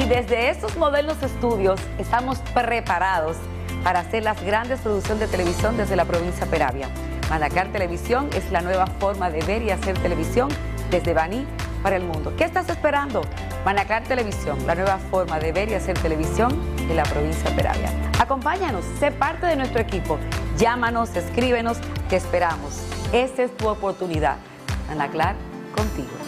desde estos modernos estudios estamos preparados para hacer las grandes producciones de televisión desde la provincia de Peravia. Manacar Televisión es la nueva forma de ver y hacer televisión desde Baní para el mundo. ¿Qué estás esperando? Manacar Televisión, la nueva forma de ver y hacer televisión en la provincia de Peravia. Acompáñanos, sé parte de nuestro equipo. Llámanos, escríbenos, te esperamos. Esta es tu oportunidad. Manaclar, contigo.